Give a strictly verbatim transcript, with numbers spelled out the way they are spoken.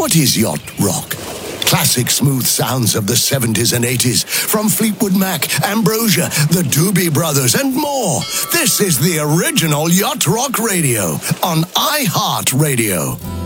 What is yacht rock? Classic smooth sounds of the seventies and eighties from Fleetwood Mac, Ambrosia, the Doobie Brothers, and more. This is the original Yacht Rock Radio on iHeartRadio.